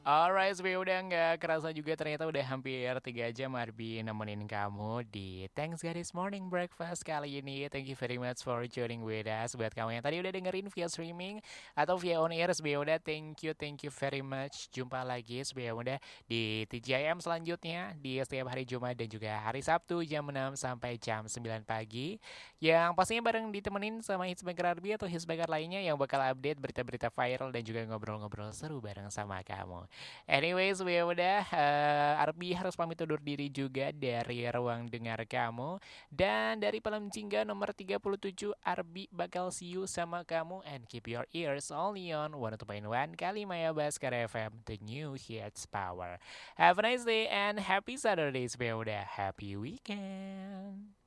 Alright, sebenernya udah nggak kerasa juga ternyata udah hampir 3 jam Arbi nemenin kamu di Thanks Gadis Morning Breakfast kali ini. Thank you very much for joining with us. Buat kamu yang tadi udah dengerin via streaming atau via on air, sebenernya udah thank you very much. Jumpa lagi sebenernya udah di TGIM selanjutnya di setiap hari Jumat dan juga hari Sabtu jam 6 sampai jam 9 pagi. Yang pastinya bareng ditemenin sama Hitsmaker Arbi atau Hitsmaker lainnya yang bakal update berita-berita viral dan juga ngobrol-ngobrol seru bareng sama kamu. Anyways, ya udah Arbi harus pamit undur diri juga dari ruang dengar kamu. Dan dari Palam Jingga nomor 37 Arbi bakal see you sama kamu and keep your ears only on 102.1 Kalimaya Baskar FM, the new hits power. Have a nice day and happy Saturday, ya udah happy weekend.